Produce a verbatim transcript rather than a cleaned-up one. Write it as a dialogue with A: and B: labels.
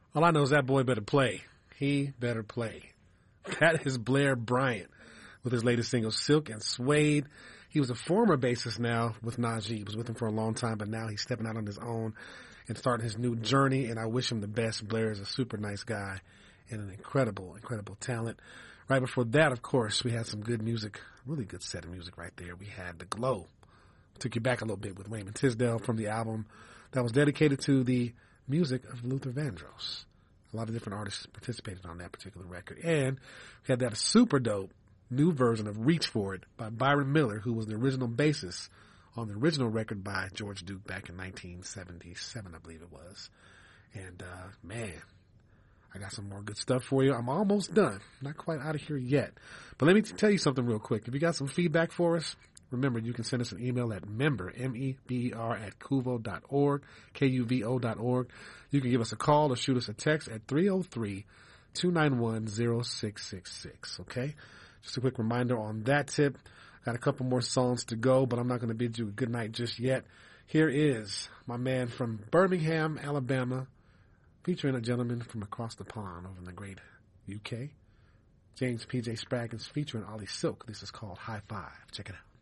A: All I know is that boy better play. He better play. That is Blair Bryant with his latest single, Silk and Suede. He was a former bassist now with Najee. He was with him for a long time, but now he's stepping out on his own and starting his new journey, and I wish him the best. Blair is a super nice guy and an incredible, incredible talent. Right before that, of course, we had some good music, really good set of music right there. We had The Glow. Took you back a little bit with Raymond Tisdale from the album that was dedicated to the music of Luther Vandross. A lot of different artists participated on that particular record. And we had that super dope new version of Reach For It by Byron Miller, who was the original bassist on the original record by George Duke back in nineteen seventy-seven, I believe it was. And, uh, man, I got some more good stuff for you. I'm almost done. Not quite out of here yet. But let me tell you something real quick. If you got some feedback for us, remember, you can send us an email at member, M E B E R, at kuvo dot org, K U V O dot org. You can give us a call or shoot us a text at three oh three, two nine one, oh six six six, okay? Just a quick reminder on that tip. Got a couple more songs to go, but I'm not going to bid you a good night just yet. Here is my man from Birmingham, Alabama, featuring a gentleman from across the pond over in the great U K. James P J Spraggins featuring Ollie Silk. This is called High Five. Check it out.